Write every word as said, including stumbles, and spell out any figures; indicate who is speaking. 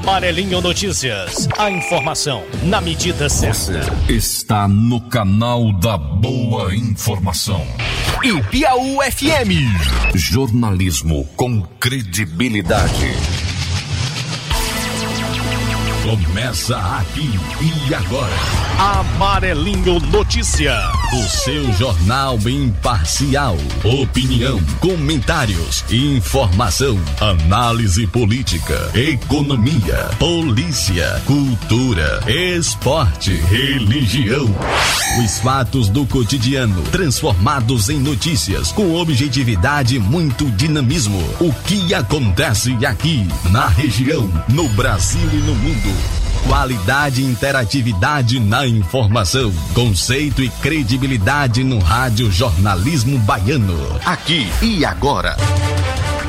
Speaker 1: Amarelinho Notícias. A informação na medida certa.
Speaker 2: Você está no canal da boa informação.
Speaker 1: Ibiaú F M.
Speaker 2: Jornalismo com credibilidade. Começa aqui e agora.
Speaker 1: Amarelinho Notícia.
Speaker 2: O seu jornal imparcial. Opinião, comentários, informação, análise política, economia, polícia, cultura, esporte, religião. Os fatos do cotidiano transformados em notícias com objetividade e muito dinamismo. O que acontece aqui, na região, no Brasil e no mundo. Qualidade e interatividade na informação. Conceito e credibilidade no rádio jornalismo baiano. Aqui e agora.